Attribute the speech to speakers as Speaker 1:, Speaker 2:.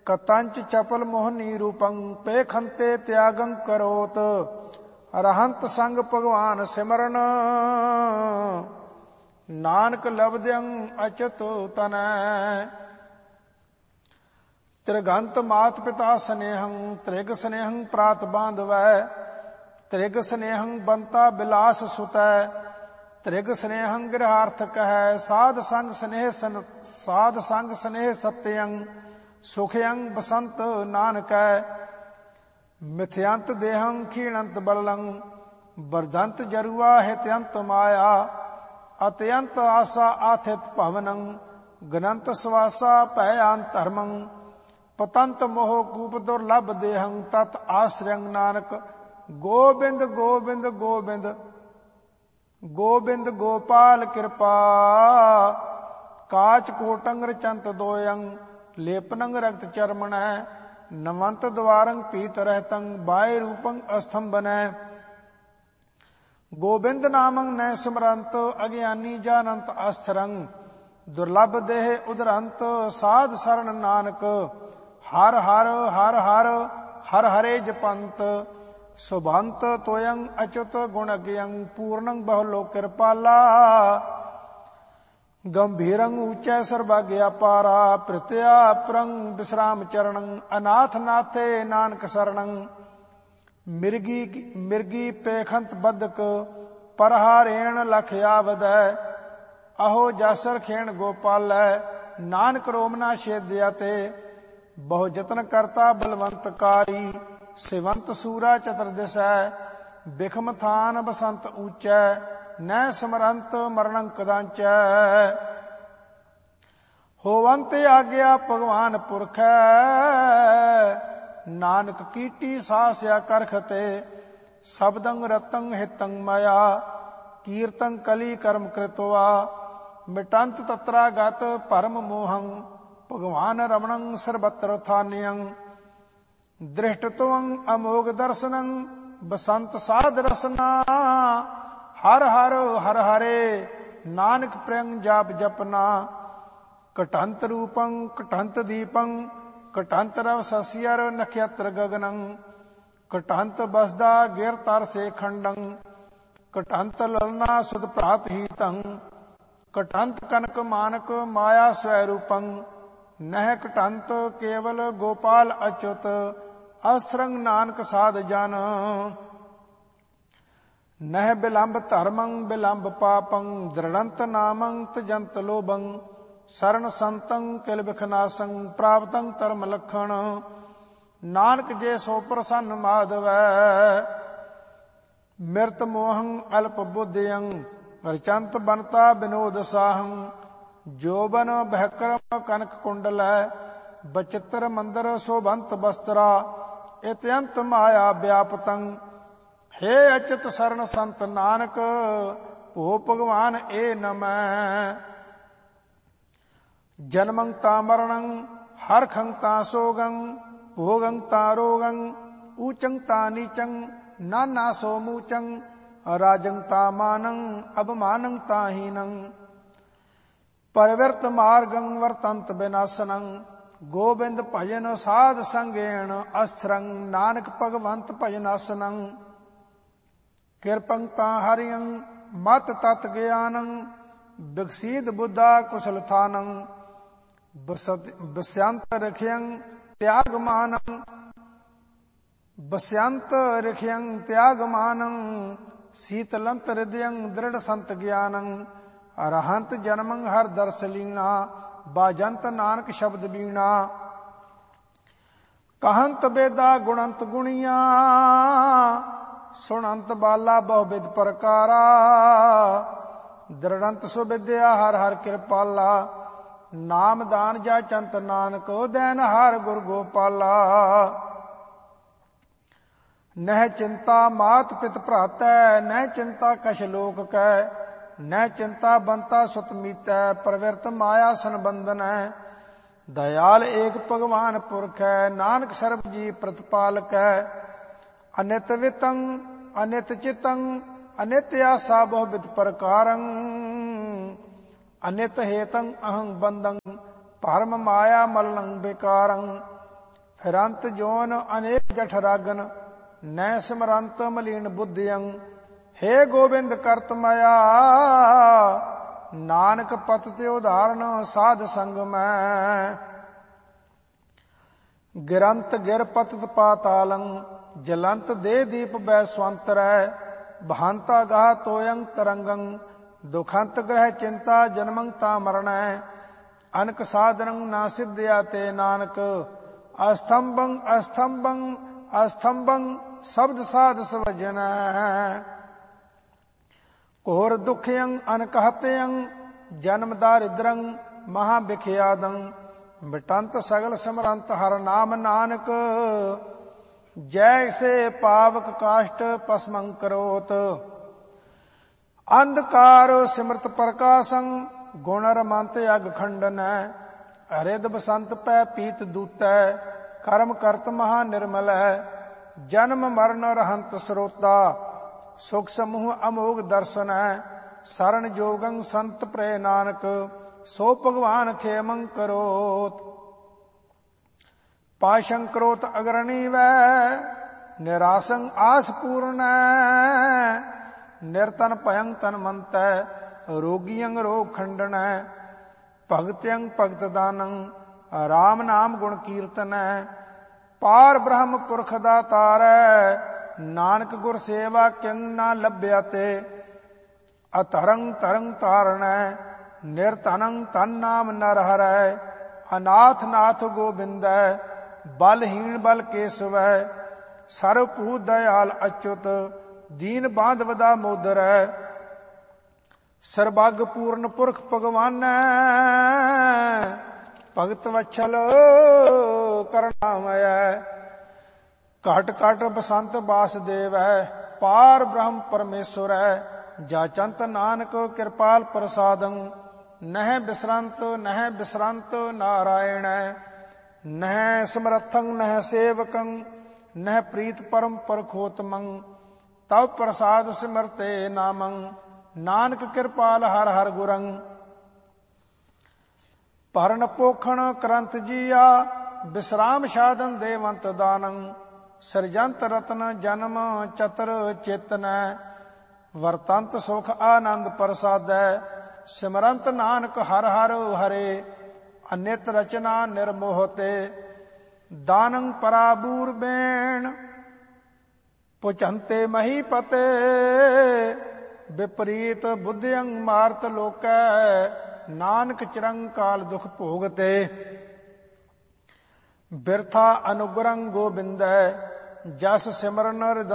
Speaker 1: कतंच चपल मोहनी रूपं पेखंते त्यागं करोत अरहंत संग भगवान सिमरन नानक लभद्यं अच्युत तनै त्रिगंत मात पिता स्नेहं त्रिग स्नेहं प्रात बांधवै त्रिग स्नेहं बंता बिलास सुतै त्रिग स्नेहं गृहार्थ कहै साध संग स्नेह सत्यं सुखयं बसंत नानकै मिथ्यंत देहं क्षीणंत बललं वर्धंत जरुआ हित्यंत माया अत्यंत आशा आथित पवनं गनंत स्वासा भयान धर्मं पतंत मोह कूप दुर्लभ देहं तत् आश्रयं नानक गोबिंद गोबिंद गोबिंद गोबिंद गोपाल कृपा काच कोटंग रचंत दोयं लेपनं रक्त चर्मण नमंत द्वारं पीत रहतं बाय रूपं अस्तंभनै गोबिंद नामं न स्मरंत अज्ञानी जानंत अस्थिरं दुर्लभ देह उदरंत साध शरण नानक हर हर हर हर हर हरे जपंत सुभंत तोयं अच्युत गुणज्ञं पूर्णं बहुलो कृपाला गंभीरं ऊंचै सर्वज्ञ अपारा प्रत्या परं विश्राम चरणं अनाथ नाथे नानक शरणं मिर्गी पेखंत बदक परहारेण लख आवदै अहो जासर खेण गोपालै नानक रोमना छेद्या ते बहु जतन करता बलवंतकारी सिवंत सूरा चतुर्दिशै बिखम थान बसंत ऊंचै न स्मरंत मरणं कदांचै होवंत आज्ञा भगवान पुरखै नानक कीटी सास्या करखते शब्दं रतं हितं मया कीर्तं कली कर्म कृत्वा मिटंत तत्रागत परम मोहं भगवान रमणं सर्वत्र थान्यं दृष्टत्वं अमोघ दर्शनं बसंत साध रसना हर हर हर हरे नानक प्रियं जाप जपना कटंत रूपं कटंत दीपं कटंत रव सस्यर नक्षत्र गगनं कटंत बसदा गिर तर से खंडं कटंत ललना सुध प्रात हीतं कटंत कनक मानक माया स्वरूपं नह कटंत केवल गोपाल अच्युत अस्त्रं नानक साध जन नह बिलंब धर्मं बिलंब पापं दृढ़ंत नामं तजंत लोभं शरण संतं किल बिखनासं प्राप्तं धर्म लक्षण नानक जे सो प्रसन्न माधवै मृत मोहं अल्प बुद्धियं रचंत बनता विनोद साहं जोबन बहक्रम कनक कुंडलै बचित्र मंदर शोभंत वस्त्रा इत्यंत माया व्यापतं हे अच्युत शरण संत नानक ओ भगवान ए नमः जन्मं ता मरणं हरखं ता सोगं भोगं ता रोगं ऊचं ता नीचं नाना सो मूचं राजं ता मानं अवमानं ता हीनं परिवर्त मार्गं वर्तंत विनाशनं गोविंद भजन साध संगेण अस्थिरं नानक भगवंत भजनासनं कृपं ता हरियं मत तत् ज्ञानं विकसीद बुद्धा कुशल थानं बस्यंत रखियं त्याग मानं बस्यंत रखियं त्याग मानं शीतलंत हृदयं दृढ़ संत ज्ञानं अरहंत जन्मं हर दर्श लीना बाजंत नानक शब्द बीणा कहंत बेदा गुणंत गुणिया सुनंत बाला बहुविध प्रकारा दृढ़ंत सुविद्या हर हर कृपाला नाम दान जा चंत नानक दैन हर गुर गोपाला नह चिंता मात पित भ्रातै न चिंता कछ लोक कै न चिंता बंता सुत मीतै प्रवृत्त माया संबंधन है दयाल एक भगवान पुरख है नानक सर्ब जी प्रतिपालक है अनित वितं अनित चितं अनित आशा बहुविध प्रकारं अनित हेतं अहं बंदं परम माया मलनं विकारं ਫਿਰੰਤ ਜੋਨ ਅਨੇਕ ਜਠ ਰਾਗਨ, ਨੈ ਸਿਮਰੰਤ ਮਲੀਨ ਬੁੱਧਿਯੰ। ਹੇ ਗੋਬਿੰਦ ਕਰਤ ਮਾਇਆ, ਨਾਨਕ ਪਤ ਤੇ ਉਦਾਹਰਣ ਸਾਧ ਸੰਗ ਮੈਂ। ਗਿਰੰਤ ਗਿਰ ਪਤਿਤ ਪਾਤਾਲੰ, ਜਲੰਤ ਦੇ ਦੀਪ ਬੈ ਸਵੰਤਰੈ। ਬਹੰਤਾ ਗਾਹ ਤੋਯੰ ਤਰੰਗੰ, ਦੁਖੰਤ ਗ੍ਰਹਿ ਚਿੰਤਾ ਜਨਮੰ ਤਾ ਮਰਣੈ। ਅਨਕ ਸਾਧਨੰ ਨਾ ਸਿਧਿਆ ਤੇ ਨਾਨਕ, ਅਸਥੰਭੰ ਅਸਥੰਭੰ ਅਸਥੰਭੰ ਸ਼ਬਦ ਸਾਧ ਸਵਜਨੈ। ਘੋਰ ਦੁਖਯੰ ਅਨਕ ਹਤਯੰ, ਜਨਮ ਦਾਰਿਦ੍ਰੰ ਮਹਾ ਬਿਖਿਆਦੰ। ਮਿਟੰਤ ਸਗਲ ਸਿਮਰੰਤ ਹਰ ਨਾਮ ਨਾਨਕ, ਜੈਸੇ ਪਾਵਕ ਕਾਸ਼ਟ ਪਸਮੰ ਕਰੋਤ। ਅੰਧਕਾਰ ਸਿਮਰਤ ਪ੍ਰਕਾਸ਼ੰ, ਗੁਣ ਰਮੰਤ ਅਗ ਖੰਡਨੈ। ਹਰਿਦ ਬਸੰਤ ਪੈ ਪੀਤ ਦੂਤੈ, ਕਰਮ ਕਰਤ ਮਹਾ ਨਿਰਮਲੈ। ਜਨਮ ਮਰਨ ਰਹੰਤ ਸਰੋਤਾ, ਸੁਖ ਸਮੂਹ ਅਮੋਗ ਦਰਸ਼ਨੈ। ਸਰਣ ਜੋਗੰ ਸੰਤ ਪ੍ਰੈ ਨਾਨਕ, ਸੋ ਭਗਵਾਨ ਖੇਮੰ ਕਰੋਤ। ਪਾਸ਼ੰ ਕਰੋਤ ਅਗਰਣੀ ਵੈ, ਨਿਰਾਸੰ ਆਸ ਪੂਰਨੈ। ਨਿਰਤਨ ਭਯੰ ਤਨ ਮੰਤੈ, ਰੋਗੀਅੰ ਰੋਗ ਖੰਡਨੈ। ਭਗਤਿਅੰ ਭਗਤ ਦਾਨੰ, ਰਾਮ ਨਾਮ ਗੁਣ ਕੀਰਤਨੈ। ਪਾਰ ਬ੍ਰਹਮ ਪੁਰਖ ਦਾਤਾਰੈ, ਨਾਨਕ ਗੁਰ ਸੇਵਾ ਕਿੰ ਨਾ ਲੱਭਿਆ ਤੇ। ਅਤਰੰ ਤਰੰ ਤਾਰਣੈ, ਨਿਰਧਨੰ ਤਨ ਨਾਮ ਨਰ ਹਰੈ। ਅਨਾਥ ਨਾਥ ਗੋਬਿੰਦੈ, ਬਲਹੀਣ ਬਲ ਕੇਸਵੈ। ਸਰਬ ਭੂਤ ਦਇਆਲ ਅਚੁਤ, ਦੀਨ ਬਾਂਧਵ ਦਾ ਮੋਦਰੈ। ਸਰਬੱਗ ਪੂਰਨ ਪੁਰਖ ਭਗਵਾਨੈ, ਭਗਤ ਵਛਲ ਕਰੁਣਾਮਯੈ। ਘਟ ਘਟ ਬਸੰਤ ਬਾਸੁਦੇਵੈ, ਪਾਰ ਬ੍ਰਹਮ ਪਰਮੇਸ਼ਵਰੈ। ਜਾਚੰਤ ਨਾਨਕ ਕਿਰਪਾਲ ਪ੍ਰਸਾਦੰ, ਨਹਿ ਬਿਸਰੰਤ ਨਾਰਾਇਣੈ। ਨਹਿ ਸਮਰਥੰ ਨਹਿ ਸੇਵਕੰ, ਨਹਿ ਪ੍ਰੀਤ ਪਰਮ ਪਰਖੋਤਮੰ। ਤਵ ਪ੍ਰਸਾਦ ਸਿਮਰਤੇ ਨਾਮੰ, ਨਾਨਕ ਕਿਰਪਾਲ ਹਰ ਹਰ ਗੁਰੰ। ਭਰਨ ਪੋਖਣ ਕਰੰਤ ਜੀਆ, ਬਿਸਰਾਮ ਸਾਧਨ ਦੇਵੰਤ ਦਾਨੰ। ਸਿਰਜੰਤ ਰਤਨ ਜਨਮ ਚਤਰ ਚੇਤਨੈ, ਵਰਤੰਤ ਸੁਖ ਆਨੰਦ ਪ੍ਰਸਾਦੈ। ਸਿਮਰੰਤ ਨਾਨਕ ਹਰ ਹਰ ਹਰੇ, ਅਨਿਤ ਰਚਨਾ ਨਿਰਮੋਹ ਤੇ। ਦਾਨੰ ਪਰਾਬੂਰ ਬੇਣ, ਪੁਚੰਤੇ ਮਹੀਪਤੇ। ਵਿਪਰੀਤ ਬੁੱਧਿਅੰ ਮਾਰਤ ਲੋਕੈ, ਨਾਨਕ ਚਿਰੰ ਕਾਲ ਦੁਖ ਭੋਗਤੇ। ਬਿਰਥਾ ਅਨੁਗ੍ਰਹੰ ਗੋਬਿੰਦੈ, ਜਸ ਸਿਮਰਨ